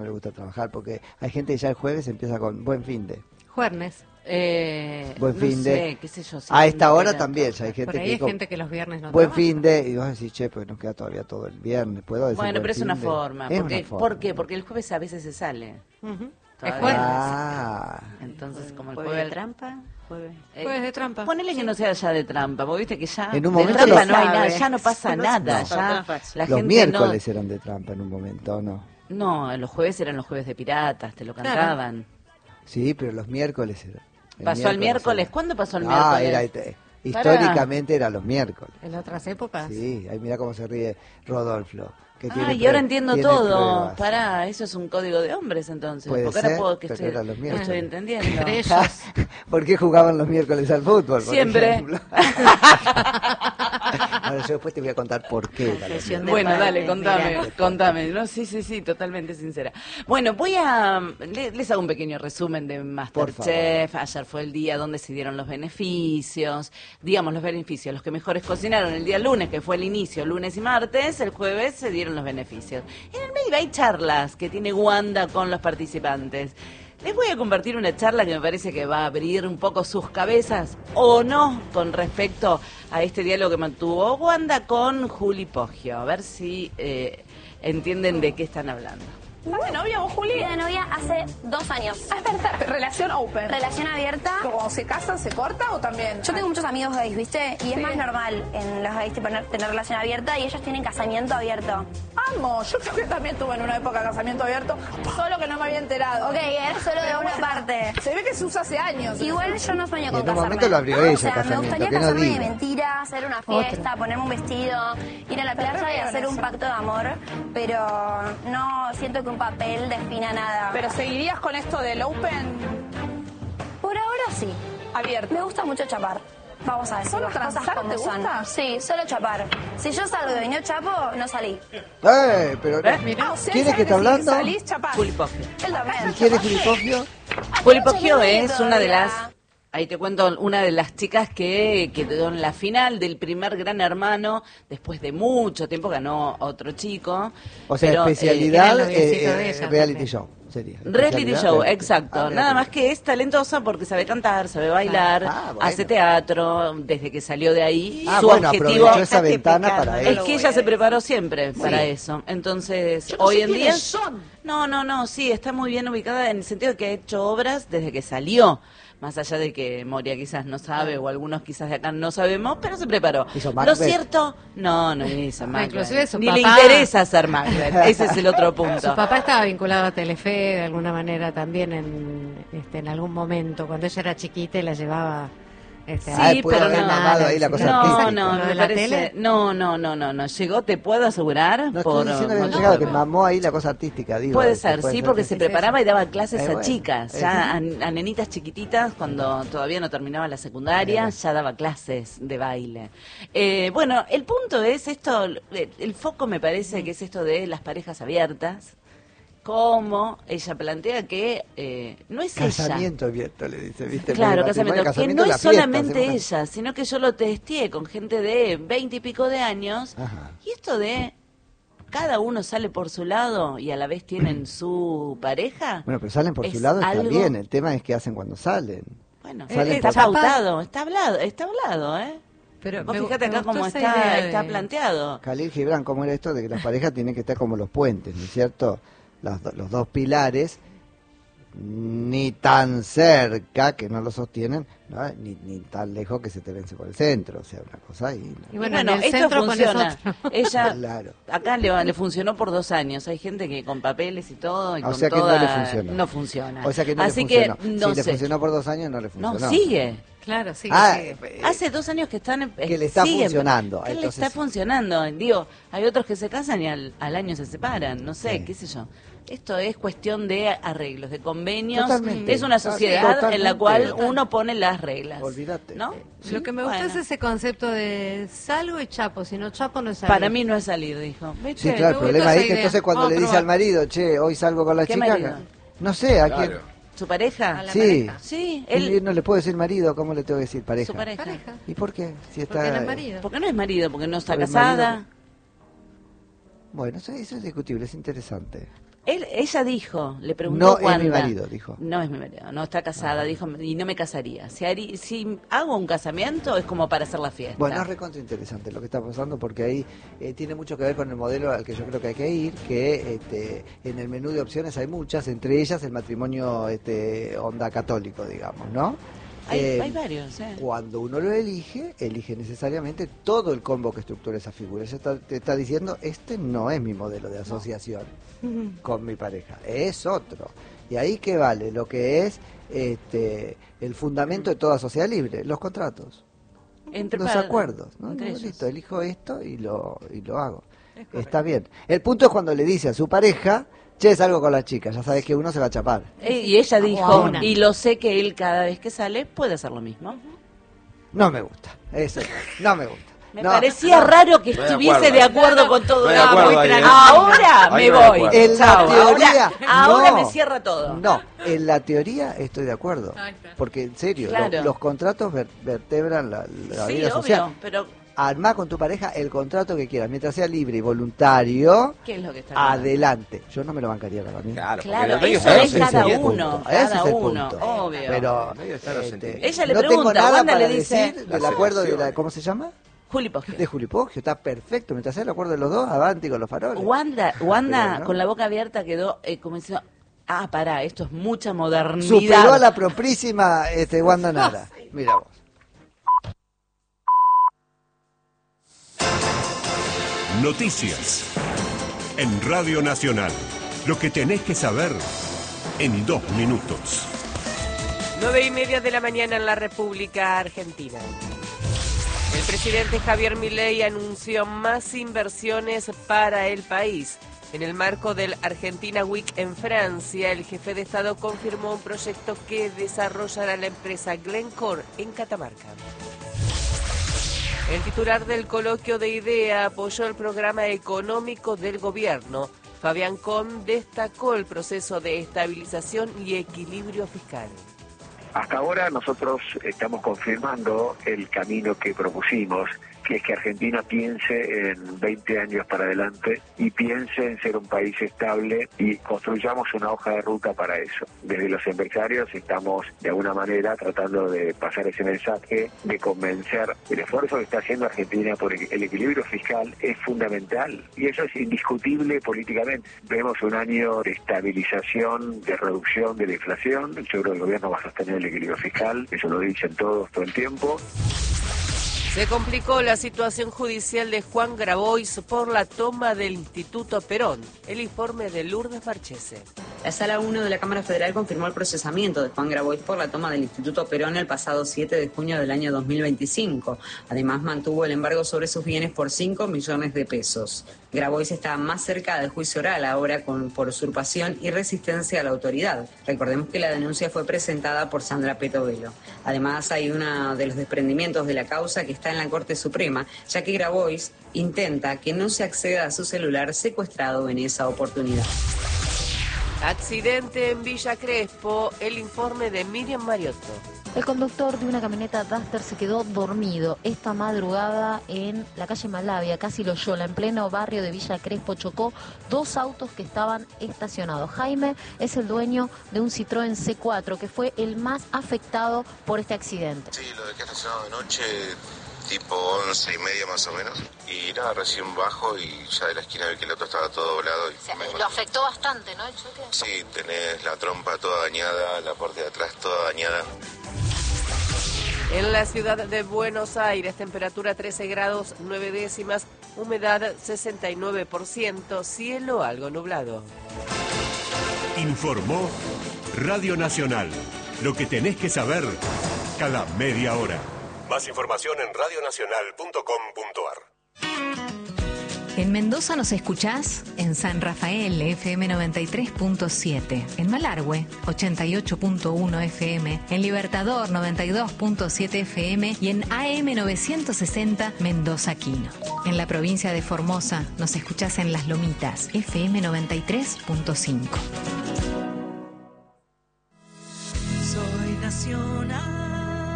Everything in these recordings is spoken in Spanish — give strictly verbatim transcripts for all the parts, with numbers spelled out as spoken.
no le gusta trabajar, porque hay gente que ya el jueves empieza con buen fin de. Juernes. Eh, Buen no fin de. sé, qué sé yo, si A esta no hora queda- también, ya hay gente Por ahí que hay con- gente que los viernes no buen trabaja. fin de, y vos decís, che, pues nos queda todavía todo el viernes, ¿puedo decir Bueno, buen pero es fin una de? forma. Es Porque, una forma. ¿Por qué? Porque el jueves a veces se sale. Ujú. Es Todavía. jueves. Ah, Entonces, como el ¿Jueves jueves... de trampa? Jueves. eh, Jueves de trampa. Ponele que no sea ya de trampa, porque viste que ya En un de momento trampa lo no hay nada, sabe. ya no pasa No, nada, no, ya no. la los gente miércoles eran de trampa en un momento, ¿no? no... No, los jueves eran los jueves de piratas, te lo Claro. cantaban. Sí, pero los miércoles eran. El ¿Pasó el miércoles? era. ¿Cuándo pasó el Ah, miércoles? era, eh, históricamente era los miércoles. En otras épocas. Sí, ahí mira cómo se ríe Rodolfo. Que Ah, tiene y ahora prue- entiendo tiene todo. pruebas. Pará, eso es un código de hombres entonces. Puede porque ahora ser, puedo que pero estoy, eran los no miércoles. estoy entendiendo. Entre ellos. ¿Por qué jugaban los miércoles al fútbol? por Siempre. ejemplo? Ahora yo después te voy a contar por qué. era los Confesión de Bueno, padre, dale, contame, mirá. contame. No, sí, sí, sí, totalmente sincera. Bueno, voy a... le- Les hago un pequeño resumen de Masterchef. Ayer fue el día donde se dieron los beneficios. Digamos, los beneficios. Los que mejores cocinaron el día lunes, que fue el inicio, lunes y martes. El jueves se dieron los beneficios. En el medio hay charlas que tiene Wanda con los participantes. Les voy a compartir una charla que me parece que va a abrir un poco sus cabezas o no con respecto a este diálogo que mantuvo Wanda con Juli Poggio. A ver si eh, entienden de qué están hablando. ¿Estás de novia vos, Juli? Estoy de novia hace dos años. Ah, es verdad, relación open. Relación abierta. ¿Cuando se casan se corta o también? Yo tengo muchos amigos gays, ¿viste? Y Sí. es más normal en los gays tener, tener relación abierta y ellos tienen casamiento abierto. Amo, yo creo que también tuve en una época casamiento abierto, solo que no me había enterado. Ok, era solo de Pero una bueno, parte. Se ve que se usa hace años. Igual yo no sueño Y con en un casarme. momento lo abrió No, ella, o sea, el me casamiento, gustaría que no casarme de diga. mentira, hacer una fiesta, ponerme un vestido, ir a la playa y hacer un pacto de amor, pero no siento que un papel defina nada. ¿Pero seguirías con esto del open Por ahora sí. abierto? Me gusta mucho chapar. Vamos a decir ¿Solo las cosas transar como te son. gusta? Sí, solo chapar. Si yo salgo y no chapo, no salí. ¡Eh! Pero, ¿Eh? Ah, o sea, ¿Quién es esa que está si hablando? Salís, chapás. Juli Poggio. Él también. ¿Y quién es Filipofio? Juli Poggio Mucho es una de todavía. las... Ahí te cuento, una de las chicas que quedó en la final del primer Gran Hermano, después de mucho tiempo ganó otro chico. O sea, pero, eh, especialidad era el noviecito eh, de eh, ella reality también. show. Sería. Reality Especialidad, show, reality. exacto. Ah, Nada reality más show. que es talentosa porque sabe cantar, sabe bailar, Ah, bueno. hace teatro, desde que salió de ahí. Ah, su bueno, objetivo aprovechó esa Está ventana típica, para ¿no? él. es que ella se preparó siempre para eso. Entonces, hoy en día... No, no, no, sí, está muy bien ubicada en el sentido de que ha hecho obras desde que salió. Más allá de que Moria quizás no sabe, o algunos quizás de acá no sabemos, pero se preparó. ¿Hizo Lo Macbeth? cierto, no, no hizo No, Macbeth. inclusive su Ni le papá- interesa hacer Macbeth, ese es el otro punto. Su papá estaba vinculado a Telefe de alguna manera también en, este, en algún momento, cuando ella era chiquita y la llevaba... Este, Ah, Sí, puede pero haber no. mamado ahí la cosa No, artística. no, ¿Lo me de la parece, tele? no, no, no, no, no, llegó, te puedo asegurar, No por estoy diciendo que no no, llegado, que no, mamó ahí la cosa artística, digo. Puede eso, ser, puede sí, ser porque que se sí. preparaba y daba clases Eh, a bueno, chicas, eh, ya a, a nenitas chiquititas, cuando todavía no terminaba la secundaria, Eh. ya daba clases de baile. Eh, bueno, el punto es esto, el, el foco me parece que es esto de las parejas abiertas, como ella plantea que eh, no es ella. Casamiento abierto, le dice, ¿viste? Claro, Porque el casamiento, matrimonio, que no la es fiesta, solamente hacemos- ella, sino que yo lo testeé con gente de veinte y pico de años, Ajá. y esto de cada uno sale por su lado y a la vez tienen su pareja. Bueno, pero salen por su es lado, está algo- bien. El tema es qué hacen cuando salen. Bueno, Salen está por- pautado, está hablado, está hablado, ¿eh? Pero Vos me- fíjate me acá gustó cómo esa está, idea de- está planteado. Khalil Gibran, ¿cómo era esto de que las parejas tienen que estar como los puentes, ¿no es cierto? Las do- los dos pilares, ni tan cerca que no lo sostienen, ¿no? ni, ni tan lejos que se te vence por el centro, o sea, una cosa y... Y Y bueno, bueno, en el esto centro pones funciona. otro. Ella, Claro. acá le, le funcionó por dos años. Hay gente que con papeles y todo, y O con sea que no toda- le funcionó. no funciona. O sea que no Así le funcionó. que, no si le sé. funcionó por dos años, no le funcionó. No, sigue. Claro, sí. Ah, sí. eh, Hace dos años que están... en- que le está siguen, funcionando, Que le entonces- está funcionando. Digo, hay otros que se casan y al, al año se separan. No sé, Sí. qué sé yo. Esto es cuestión de arreglos, de convenios. Totalmente. Es una sociedad en la Totalmente. cual Total. uno pone las reglas. Olvídate. ¿No? Sí. Lo que me gusta Bueno. es ese concepto de salgo y chapo, si no chapo no salgo. Para mí no es salir, dijo. ¿Viste? Sí, claro, el me problema gustó ahí esa que idea. entonces cuando Vamos le a dice probar. al marido, che, hoy salgo con la ¿Qué chica, marido? no sé, ¿a Claro. quién? ¿Su pareja? A la Sí. pareja. Sí, Él él... no le puedo decir marido, ¿cómo le tengo que decir pareja? Su pareja. Pareja. ¿Y por qué? Si está... Porque no es marido. Porque no es marido, porque no está Porque es casada. marido. Bueno, eso, eso es discutible, es interesante. Él, ella dijo, le preguntó No Wanda, es mi marido, dijo. No es mi marido, no está casada, dijo, y no me casaría. Si, harí, si hago un casamiento es como para hacer la fiesta. Bueno, es recontra interesante lo que está pasando porque ahí eh, tiene mucho que ver con el modelo al que yo creo que hay que ir, que este, en el menú de opciones hay muchas, entre ellas el matrimonio este, onda católico, digamos, ¿no? Hay, Eh, hay varios, ¿eh? Cuando uno lo elige, elige necesariamente todo el combo que estructura esa figura. Ella está, te está diciendo, este no es mi modelo de asociación con mi pareja, es otro. Y ahí que vale lo que es este el fundamento de toda sociedad libre, los contratos, Entre los padres, acuerdos. ¿no? entre No, ellos. listo, elijo esto y lo, y lo hago. Está bien. El punto es cuando le dice a su pareja, che, salgo con la chica, ya sabes que uno se va a chapar. Eh, y ella O dijo, a una. y lo sé que él cada vez que sale puede hacer lo mismo. No me gusta, eso no me gusta. Me No, parecía no. raro que Estoy de estuviese acuerdo. de acuerdo con todo Estoy de esto. acuerdo Muy ahí, tranquilo. ¿eh? Ahora Ahí me estoy de voy. acuerdo. En la Chao. teoría, ahora, ahora no. me cierra todo. No, en la teoría estoy de acuerdo. Ahí está. Porque en serio, Claro. lo- los contratos ver- vertebran la, la Sí, vida obvio, social. pero Armá con tu pareja el contrato que quieras, mientras sea libre y voluntario, ¿qué es lo que está hablando? adelante. Yo no me lo bancaría para mí. Claro, porque Claro, en el medio eso están es los cada sentimientos. uno, Ese cada es el uno, punto. obvio. Pero En el medio están los este, sentimientos. Ella le no tengo pregunta, nada Wanda para le dice- decir del Las acuerdo de la, emociones. ¿cómo se llama? Juli Poggio. De Juli Poggio, está perfecto. Mientras sea el acuerdo de los dos, avanti con los faroles. Wanda, Wanda Pero, ¿no? con la boca abierta quedó eh, como diciendo, ah, pará, esto es mucha modernidad. Superó a la proprísima este, Wanda Nara. Mira vos. Noticias. En Radio Nacional. Lo que tenés que saber en dos minutos. Nueve y media de la mañana en la República Argentina. El presidente Javier Milei anunció más inversiones para el país. En el marco del Argentina Week en Francia, el jefe de Estado confirmó un proyecto que desarrollará la empresa Glencore en Catamarca. El titular del coloquio de IDEA apoyó el programa económico del gobierno. Fabián Con destacó el proceso de estabilización y equilibrio fiscal. Hasta ahora nosotros estamos confirmando el camino que propusimos, que es que Argentina piense en veinte años para adelante y piense en ser un país estable y construyamos una hoja de ruta para eso. Desde los empresarios estamos de alguna manera tratando de pasar ese mensaje, de convencer. El esfuerzo que está haciendo Argentina por el equilibrio fiscal es fundamental y eso es indiscutible políticamente. Vemos un año de estabilización, de reducción de la inflación. Yo creo que el gobierno va a sostener el equilibrio fiscal, eso lo dicen todos todo el tiempo. Se complicó la situación judicial de Juan Grabois por la toma del Instituto Perón. El informe de Lourdes Marchese. La Sala uno de la Cámara Federal confirmó el procesamiento de Juan Grabois por la toma del Instituto Perón el pasado siete de junio del año dos mil veinticinco. Además, mantuvo el embargo sobre sus bienes por cinco millones de pesos. Grabois está más cerca del juicio oral ahora con, por usurpación y resistencia a la autoridad. Recordemos que la denuncia fue presentada por Sandra Petovelo. Además, hay uno de los desprendimientos de la causa que está en la Corte Suprema, ya que Grabois intenta que no se acceda a su celular secuestrado en esa oportunidad. Accidente en Villa Crespo, el informe de Miriam Mariotto. El conductor de una camioneta Duster se quedó dormido esta madrugada en la calle Malavia, casi Loyola, en pleno barrio de Villa Crespo. Chocó dos autos que estaban estacionados. Jaime es el dueño de un Citroën C cuatro, que fue el más afectado por este accidente. Sí, lo dejé estacionado de noche, tipo once y media más o menos. Y nada, recién bajo y ya de la esquina vi que el auto estaba todo doblado. Y O sea, me lo encontré- afectó bastante, ¿no? El choque. Sí, tenés la trompa toda dañada, la parte de atrás toda dañada. En la ciudad de Buenos Aires, temperatura trece grados nueve décimas, humedad sesenta y nueve por ciento, cielo algo nublado. Informó Radio Nacional. Lo que tenés que saber cada media hora. Más información en radionacional punto com punto ar. En Mendoza nos escuchás en San Rafael, F M noventa y tres punto siete, en Malargüe, ochenta y ocho punto uno F M, en Libertador, noventa y dos punto siete F M y en A M novecientos sesenta Mendoza Quino. En la provincia de Formosa nos escuchás en Las Lomitas, F M noventa y tres punto cinco. Soy nacional.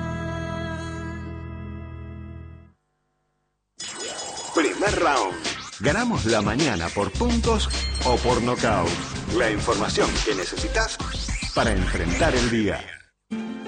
Primer round. Ganamos la mañana por puntos o por nocaut. La información que necesitas para enfrentar el día.